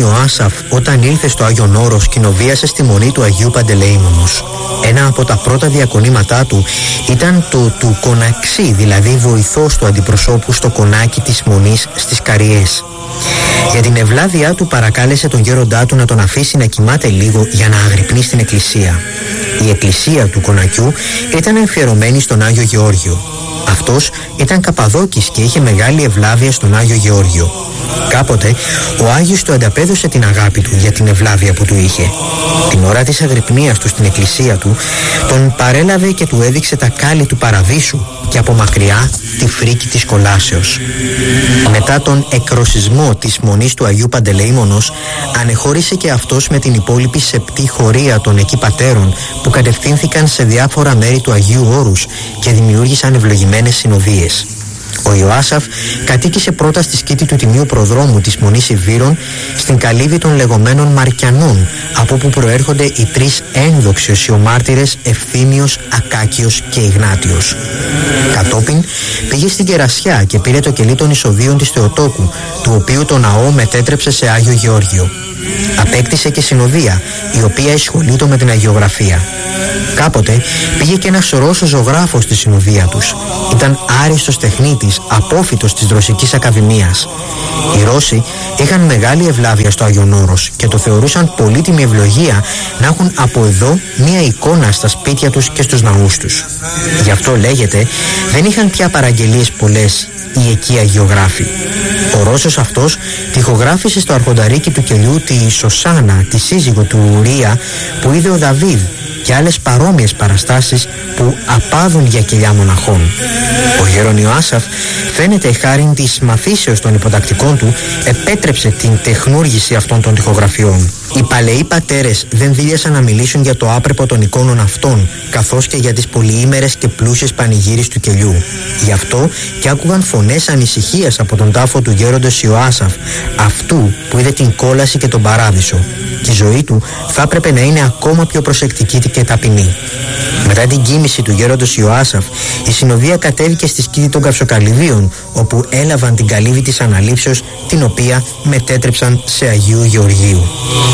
Ιωάσαφ όταν ήλθε στο Άγιον Όρος κοινοβίασε στη μονή του Αγίου Παντελεήμονος. Ένα από τα πρώτα διακονήματά του ήταν το του κοναξί, δηλαδή βοηθός του αντιπροσώπου στο κονάκι της μονής στις Καριές. Για την ευλάβειά του παρακάλεσε τον γέροντά του να τον αφήσει να κοιμάται λίγο για να αγρυπνεί στην εκκλησία. Η εκκλησία του κονακιού ήταν αφιερωμένη στον Άγιο Γεώργιο. Αυτός ήταν Καπαδόκης και είχε μεγάλη ευλάβεια στον Άγιο Γεώργιο. Κάποτε ο Άγιος του ανταπέδωσε την αγάπη του για την ευλάβεια που του είχε. Την ώρα της αγρυπνίας του στην εκκλησία του τον παρέλαβε και του έδειξε τα κάλλη του παραδείσου και από μακριά τη φρίκη της κολάσεως. Μετά τον εκροσισμό της μονής του Αγίου Παντελεήμονος ανεχώρησε και αυτός με την υπόλοιπη σεπτή χωρία των εκεί πατέρων που κατευθύνθηκαν σε διάφορα μέρη του Αγίου Όρους και δημιούργησαν ευλογημένες συνοδείες. Ο Ιωάσαφ κατοίκησε πρώτα στη σκήτη του Τιμίου Προδρόμου της Μονής Ιβύρων στην καλύβη των λεγόμενων Μαρκιανών, από όπου προέρχονται οι τρεις ένδοξοι οσιομάρτυρες Ευθύμιος, Ακάκιος και Ιγνάτιος. Κατόπιν πήγε στην Κερασιά και πήρε το κελί των εισοδείων της Θεοτόκου, του οποίου το ναό μετέτρεψε σε Άγιο Γεώργιο. Απέκτησε και συνοδεία, η οποία ασχολείται με την αγιογραφία. Κάποτε πήγε και ένας Ρώσος ζωγράφος στη συνοδεία τους. Ήταν άριστος τεχνίτης, απόφοιτος της Ρωσικής Ακαδημίας. Οι Ρώσοι είχαν μεγάλη ευλάβεια στο Άγιον Όρος και το θεωρούσαν πολύτιμη ευλογία να έχουν από εδώ μία εικόνα στα σπίτια τους και στους ναούς τους. Γι' αυτό λέγεται δεν είχαν πια παραγγελίες πολλές οι εκεί αγιογράφοι. Ο Ρώσος αυτός τοιχογράφησε στο αρχονταρίκι του κελιού τη Σωσάνα, τη σύζυγο του Ουρία που είδε ο Δαβίδ, και άλλες παρόμοιες παραστάσεις που απάδουν για κελιά μοναχών. Ο γέρον Ιωάσαφ φαίνεται χάριν της μαθήσεως των υποτακτικών του επέτρεψε την τεχνούργηση αυτών των τοιχογραφιών. Οι παλαιοί πατέρες δεν δίλιασαν να μιλήσουν για το άπρεπο των εικόνων αυτών, καθώς και για τις πολυήμερες και πλούσιες πανηγύρις του κελιού. Γι' αυτό και άκουγαν φωνές ανησυχίας από τον τάφο του γέροντος Ιωάσαφ, αυτού που είδε την κόλαση και τον παράδεισο. Και η ζωή του θα έπρεπε να είναι ακόμα πιο προσεκτική και ταπεινή. Μετά την κοίμηση του γέροντος Ιωάσαφ, η συνοδεία κατέβηκε στη σκήτη των Καυσοκαλυβίων, όπου έλαβαν την καλύβη της αναλήψεως, την οποία μετέτρεψαν σε Αγίου Γεωργίου.